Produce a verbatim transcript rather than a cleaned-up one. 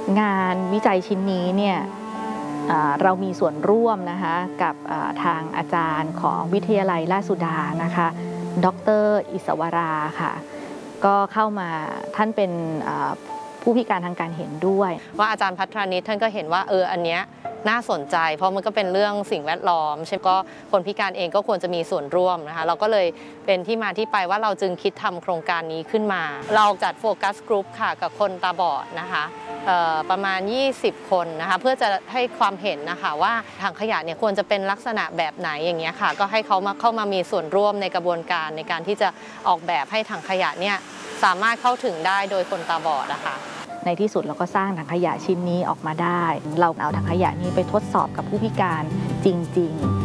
งานวิจัยชิ้นนี้เนี่ยเรามีส่วนร่วมนะคะกับทางอาจารย์ของวิทยาลัยราชสุดานะคะดร.อิสวราค่ะก็เข้ามาท่านเป็นผู้พิการทางการเห็นด้วยว่าอาจารย์พัฒนิชท่านก็เห็นว่าเอออันเนี้ยน่าสนใจเพราะมันก็เป็นเรื่องสิ่งแวดล้อมใช่ไหมก็คนพิการเองก็ควรจะมีส่วนร่วมนะคะเราก็เลยเป็นที่มาที่ไปว่าเราจึงคิดทำโครงการนี้ขึ้นมาเราจัดโฟกัสกลุ่มค่ะกับคนตาบอดนะคะประมาณยี่สิบคนนะคะเพื่อจะให้ความเห็นนะคะว่าถังขยะเนี่ยควรจะเป็นลักษณะแบบไหนอย่างเงี้ยค่ะก็ให้เขามาเข้ามามีส่วนร่วมในกระบวนการในการที่จะออกแบบให้ถังขยะเนี่ยสามารถเข้าถึงได้โดยคนตาบอดนะคะในที่สุดเราก็สร้างถังขยะชิ้นนี้ออกมาได้เราเอาถังขยะนี้ไปทดสอบกับผู้พิการจริงๆ